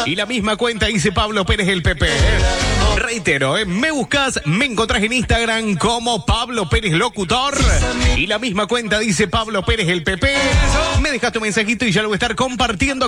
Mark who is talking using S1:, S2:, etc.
S1: Y la misma cuenta dice Pablo Pérez el PP. Reitero, me buscas, me encontrás en Instagram como Pablo Pérez Locutor. Y la misma cuenta dice Pablo Pérez el PP. Me dejas tu mensajito y ya lo voy a estar compartiendo